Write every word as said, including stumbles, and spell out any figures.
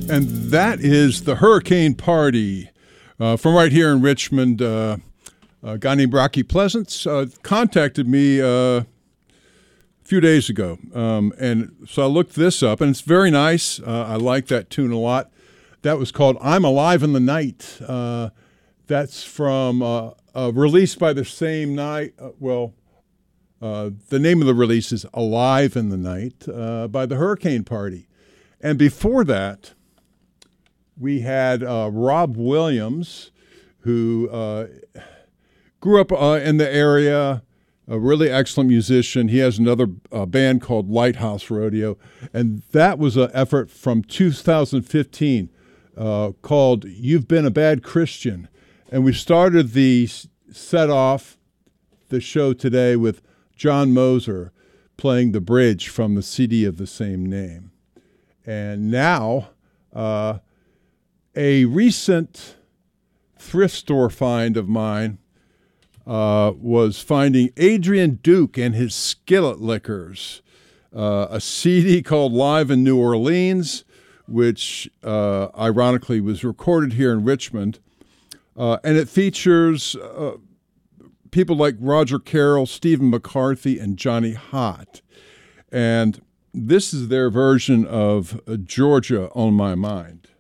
And that is the Hurricane Party uh, from right here in Richmond. Uh, a guy named Rocky Pleasance uh, contacted me uh, a few days ago. Um, and so I looked this up, and it's very nice. Uh, I like that tune a lot. That was called I'm Alive in the Night. Uh, that's from uh, uh, released by the same night. Uh, well, uh, the name of the release is Alive in the Night uh, by the Hurricane Party. And before that, we had uh, Rob Williams, who uh, grew up uh, in the area, a really excellent musician. He has another uh, band called Lighthouse Rodeo, and that was an effort from two thousand fifteen uh, called You've Been a Bad Christian. And we started the set off the show today with John Moser playing the bridge from the C D of the same name. And now... Uh, A recent thrift store find of mine uh, was finding Adrian Duke and his Skillet Lickers, uh, a C D called Live in New Orleans, which uh, ironically was recorded here in Richmond. Uh, and it features uh, people like Roger Carroll, Stephen McCarthy, and Johnny Hott. And this is their version of uh, Georgia on My Mind.